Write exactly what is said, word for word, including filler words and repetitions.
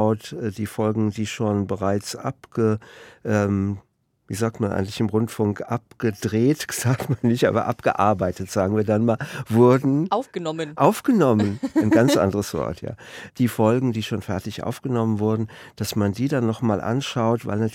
anschaut, äh, die Folgen, die schon bereits abge ähm, wie sagt man eigentlich im Rundfunk, abgedreht, sagt man nicht, aber abgearbeitet, sagen wir dann mal, wurden Aufgenommen. aufgenommen, ein ganz anderes Wort, ja. Die Folgen, die schon fertig aufgenommen wurden, dass man die dann noch mal anschaut, weil natürlich